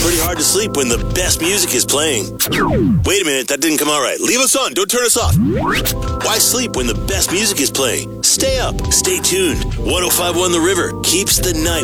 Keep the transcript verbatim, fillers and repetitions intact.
pretty hard to sleep when the best music is playing. Wait a minute, that didn't come out right. Leave us on, don't turn us off. Why sleep when the best music is playing? Stay up, stay tuned. one oh five point one The River keeps the night